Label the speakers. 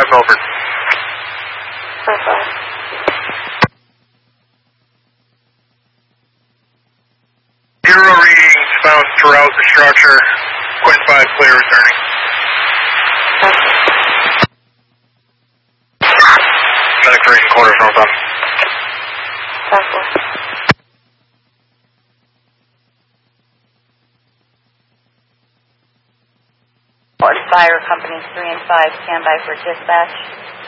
Speaker 1: Milford.
Speaker 2: 5-5.
Speaker 1: Zero readings found throughout the structure. Quinn 5 clear returning. Medic for Asian quarters northbound.
Speaker 2: 5-4. Fire companies 3 and 5, stand by for dispatch.